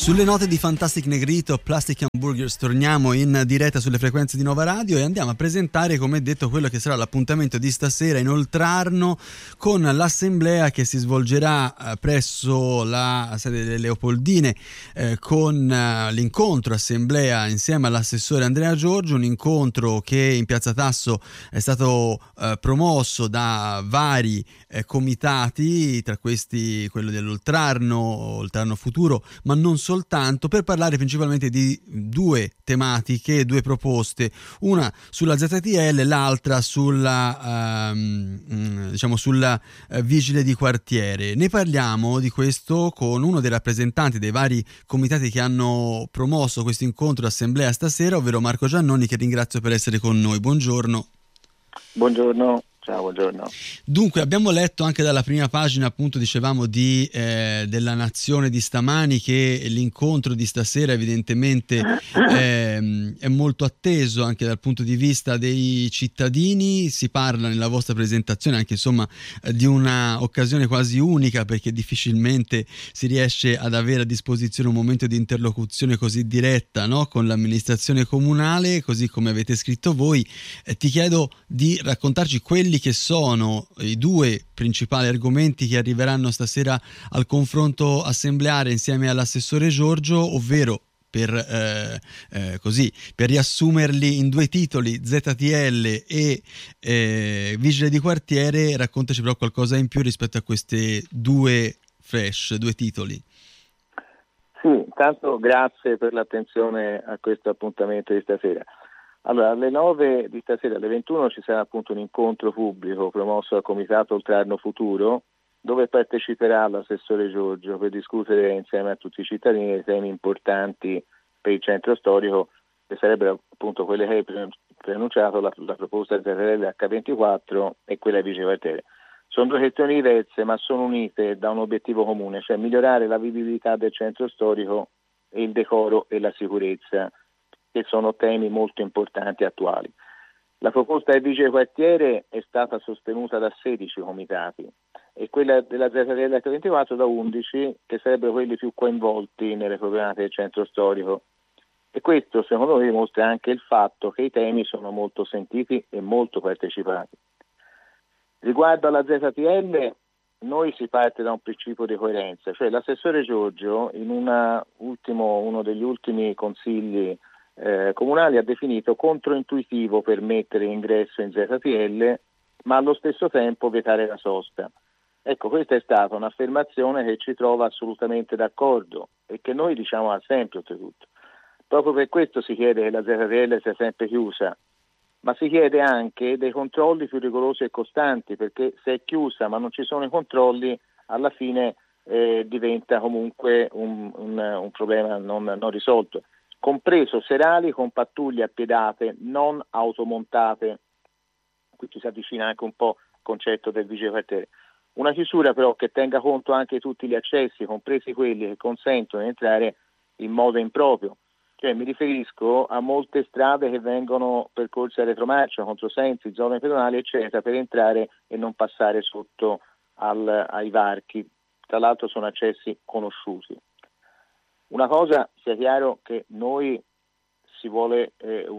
Sulle note di Fantastic Negrito, Plastic Hamburgers, torniamo in diretta sulle frequenze di Nova Radio e andiamo a presentare, come detto, quello che sarà l'appuntamento di stasera in Oltrarno con l'assemblea che si svolgerà presso la sede delle Leopoldine con l'incontro assemblea insieme all'assessore Andrea Giorgio, un incontro che in Piazza Tasso è stato promosso da vari comitati, tra questi quello dell'Oltrarno, Oltrarno Futuro, ma non soltanto, per parlare principalmente di due tematiche, due proposte, una sulla ZTL, l'altra sulla vigile di quartiere. Ne parliamo di questo con uno dei rappresentanti dei vari comitati che hanno promosso questo incontro assemblea stasera, ovvero Marco Giannoni, che ringrazio per essere con noi. Buongiorno. Buongiorno. Ciao, buongiorno. Dunque, abbiamo letto anche dalla prima pagina, appunto, dicevamo della Nazione di stamani, che l'incontro di stasera evidentemente è molto atteso anche dal punto di vista dei cittadini. Si parla nella vostra presentazione anche di una occasione quasi unica, perché difficilmente si riesce ad avere a disposizione un momento di interlocuzione così diretta, no? Con l'amministrazione comunale, così come avete scritto voi. Ti chiedo di raccontarci quelli che sono i due principali argomenti che arriveranno stasera al confronto assembleare insieme all'assessore Giorgio, ovvero per riassumerli in due titoli, ZTL e vigile di quartiere. Raccontaci però qualcosa in più rispetto a queste due titoli. Sì, intanto grazie per l'attenzione a questo appuntamento di stasera. Allora, alle 9 di stasera, alle 21, ci sarà appunto un incontro pubblico promosso dal Comitato Oltrarno Futuro, dove parteciperà l'assessore Giorgio per discutere insieme a tutti i cittadini dei temi importanti per il centro storico, che sarebbero appunto quelle che hai preannunciato, la proposta ZTL H24 e quella di Vigile Quartiere. Sono due questioni diverse, ma sono unite da un obiettivo comune, cioè migliorare la vivibilità del centro storico e il decoro e la sicurezza, che sono temi molto importanti e attuali. La proposta del Vigile Quartiere è stata sostenuta da 16 comitati e quella della ZTL H24 da 11, che sarebbero quelli più coinvolti nelle problematiche del centro storico. E questo, secondo me, dimostra anche il fatto che i temi sono molto sentiti e molto partecipati. Riguardo alla ZTL, noi si parte da un principio di coerenza, cioè l'assessore Giorgio in uno degli ultimi consigli comunali ha definito controintuitivo permettere ingresso in ZTL, ma allo stesso tempo vietare la sosta. Ecco, questa è stata un'affermazione che ci trova assolutamente d'accordo e che noi diciamo da sempre, oltretutto. Proprio per questo si chiede che la ZTL sia sempre chiusa, ma si chiede anche dei controlli più rigorosi e costanti, perché se è chiusa ma non ci sono i controlli, alla fine diventa comunque un problema non risolto, compreso serali con pattuglie appiedate, non automontate. Qui ci si avvicina anche un po' al concetto del vigile quartiere. Una chiusura però che tenga conto anche di tutti gli accessi, compresi quelli che consentono di entrare in modo improprio. Cioè, mi riferisco a molte strade che vengono percorse a retromarcia, controsensi, zone pedonali, eccetera, per entrare e non passare sotto ai varchi. Tra l'altro sono accessi conosciuti. Una cosa, sia chiaro che noi si vuole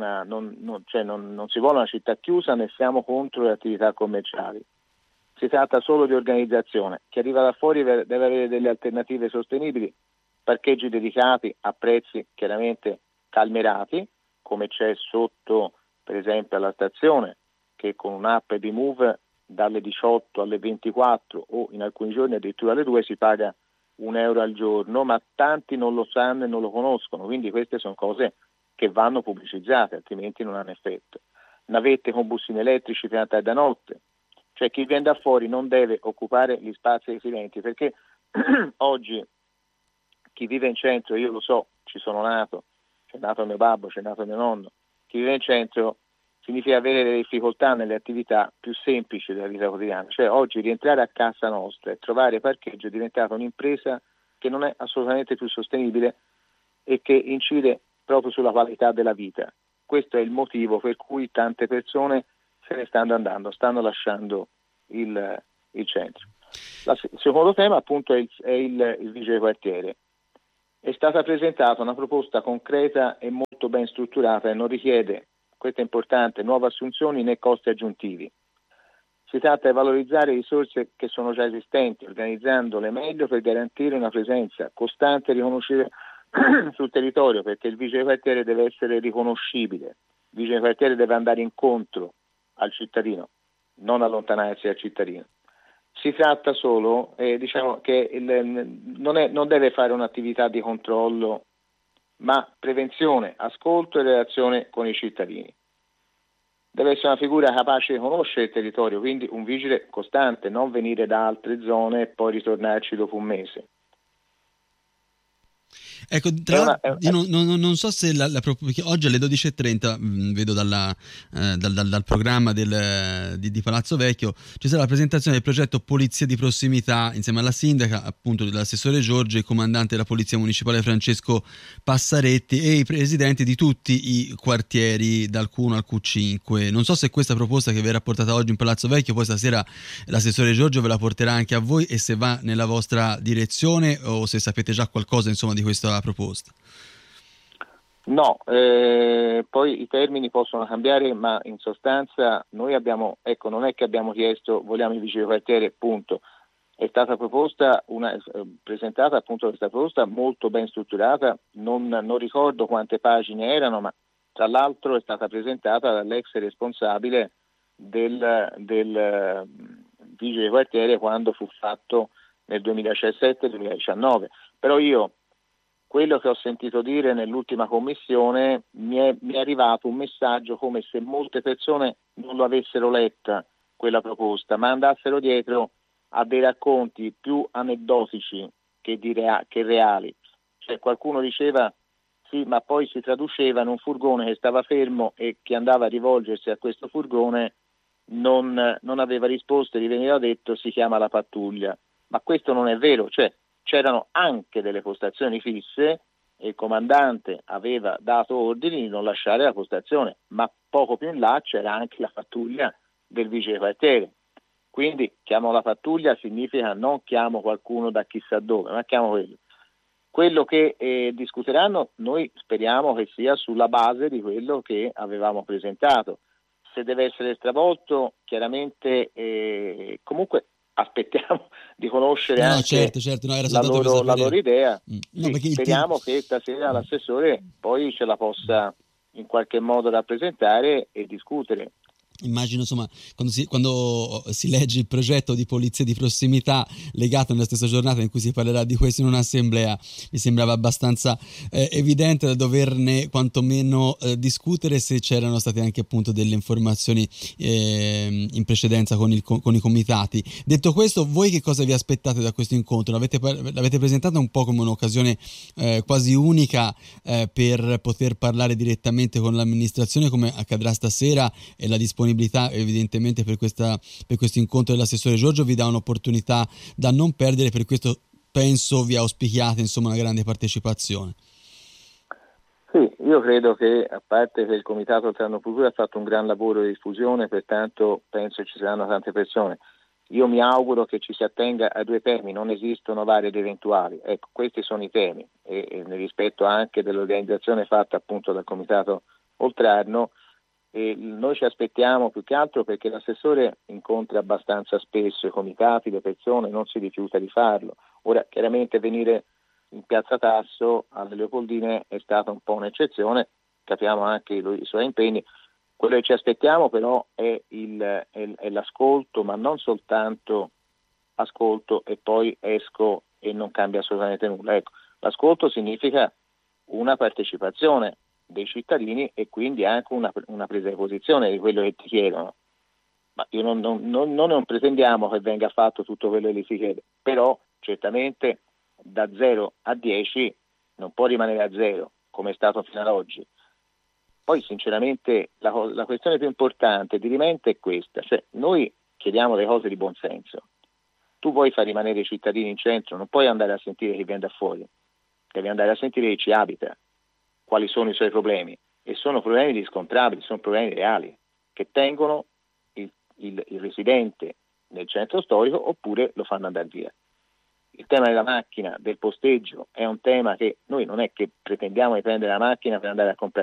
non si vuole una città chiusa, né siamo contro le attività commerciali. Si tratta solo di organizzazione. Chi arriva da fuori deve avere delle alternative sostenibili, parcheggi dedicati a prezzi chiaramente calmierati, come c'è sotto per esempio alla stazione, che con un'app di Move dalle 18 alle 24 o in alcuni giorni addirittura alle 2 si paga €1 al giorno, ma tanti non lo sanno e non lo conoscono, quindi queste sono cose che vanno pubblicizzate, altrimenti non hanno effetto. Navette con busini elettrici fino a tarda notte, cioè chi viene da fuori non deve occupare gli spazi residenti, perché oggi chi vive in centro, io lo so, ci sono nato, c'è nato mio babbo, c'è nato mio nonno, chi vive in centro significa avere delle difficoltà nelle attività più semplici della vita quotidiana, cioè oggi rientrare a casa nostra e trovare parcheggio è diventata un'impresa che non è assolutamente più sostenibile e che incide proprio sulla qualità della vita. Questo è il motivo per cui tante persone se ne stanno andando, stanno lasciando il centro. Il secondo tema appunto è il vigile quartiere. è stata presentata una proposta concreta e molto ben strutturata e non richiede, questo è importante, nuove assunzioni né costi aggiuntivi. Si tratta di valorizzare risorse che sono già esistenti, organizzandole meglio per garantire una presenza costante e riconoscibile sul territorio, perché il vigile quartiere deve essere riconoscibile, il vigile quartiere deve andare incontro al cittadino, non allontanarsi dal cittadino. Si tratta solo, diciamo che non deve fare un'attività di controllo, ma prevenzione, ascolto e relazione con i cittadini. Deve essere una figura capace di conoscere il territorio, quindi un vigile costante, non venire da altre zone e poi ritornarci dopo un mese. Ecco, io non so se perché oggi alle 12:30 vedo dal programma di Palazzo Vecchio ci sarà la presentazione del progetto Polizia di Prossimità insieme alla sindaca, appunto dell'assessore Giorgio, il comandante della Polizia Municipale Francesco Passaretti e i presidenti di tutti i quartieri dal Q1 al Q5. Non so se questa proposta che verrà portata oggi in Palazzo Vecchio poi stasera l'assessore Giorgio ve la porterà anche a voi e se va nella vostra direzione o se sapete già qualcosa insomma di questa proposta. No, poi i termini possono cambiare, ma in sostanza noi abbiamo, non è che abbiamo chiesto vogliamo il vigile quartiere, punto. È stata presentata appunto questa proposta molto ben strutturata, non ricordo quante pagine erano, ma tra l'altro è stata presentata dall'ex responsabile del vigile quartiere quando fu fatto nel 2017-2019. Però quello che ho sentito dire nell'ultima commissione mi è arrivato un messaggio come se molte persone non lo avessero letta quella proposta, ma andassero dietro a dei racconti più aneddotici che reali. Cioè qualcuno diceva sì, ma poi si traduceva in un furgone che stava fermo e chi andava a rivolgersi a questo furgone non aveva risposto e gli veniva detto si chiama la pattuglia. Ma questo non è vero, cioè c'erano anche delle postazioni fisse e il comandante aveva dato ordini di non lasciare la postazione, ma poco più in là c'era anche la pattuglia del vigile quartiere. Quindi chiamo la pattuglia significa non chiamo qualcuno da chissà dove, ma chiamo quello. Quello che discuteranno noi speriamo che sia sulla base di quello che avevamo presentato. Se deve essere stravolto, chiaramente comunque aspettiamo di conoscere anche certo. No, era la loro idea. No, sì, speriamo che stasera l'assessore poi ce la possa in qualche modo rappresentare e discutere. Immagino insomma quando si legge il progetto di polizia di prossimità legato nella stessa giornata in cui si parlerà di questo in un'assemblea, mi sembrava abbastanza evidente da doverne quantomeno discutere se c'erano state anche appunto delle informazioni in precedenza con i comitati. Detto questo, voi che cosa vi aspettate da questo incontro? L'avete presentata un po' come un'occasione quasi unica per poter parlare direttamente con l'amministrazione come accadrà stasera e la disponibilità evidentemente per questo incontro dell'assessore Giorgio vi dà un'opportunità da non perdere, per questo penso vi auspichiate insomma una grande partecipazione. Sì, io credo che a parte che il Comitato Oltrarno Procura ha fatto un gran lavoro di diffusione, pertanto penso ci saranno tante persone. Io mi auguro che ci si attenga a due temi, non esistono vari ed eventuali. Ecco, questi sono i temi e nel rispetto anche dell'organizzazione fatta appunto dal Comitato Oltrarno. E noi ci aspettiamo più che altro perché l'assessore incontra abbastanza spesso i comitati, le persone, non si rifiuta di farlo. Ora chiaramente venire in Piazza Tasso alle Leopoldine è stata un po' un'eccezione, capiamo anche i suoi impegni. Quello che ci aspettiamo però è l'ascolto, ma non soltanto ascolto e poi esco e non cambia assolutamente nulla. Ecco, l'ascolto significa una partecipazione dei cittadini e quindi anche una presa di posizione di quello che ti chiedono. Ma io non pretendiamo che venga fatto tutto quello che gli si chiede, però certamente da 0 a 10 non può rimanere a 0 come è stato fino ad oggi. Poi sinceramente la questione più importante di rimente è questa, cioè noi chiediamo delle cose di buon senso. Tu vuoi far rimanere i cittadini in centro, non puoi andare a sentire chi viene da fuori, devi andare a sentire chi ci abita, quali sono i suoi problemi, e sono problemi riscontrabili, sono problemi reali che tengono il residente nel centro storico oppure lo fanno andare via. Il tema della macchina, del posteggio, è un tema che noi non è che pretendiamo di prendere la macchina per andare a comprare